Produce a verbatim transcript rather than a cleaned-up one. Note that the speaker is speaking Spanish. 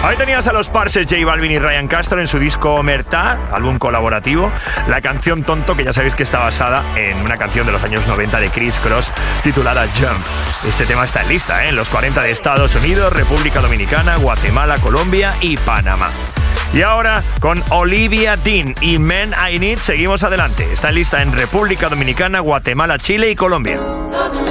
Ahí tenías a los Parses, J Balvin y Ryan Castro en su disco Omertà, álbum colaborativo. La canción Tonto, que ya sabéis que está basada en una canción de los años noventa de Criss Cross titulada Jump. Este tema está en lista, ¿eh? En los cuarenta de Estados Unidos, República Dominicana, Guatemala, Colombia y Panamá. Y ahora, con Olivia Dean y Men I Need, seguimos adelante. Está en lista en República Dominicana, Guatemala, Chile y Colombia.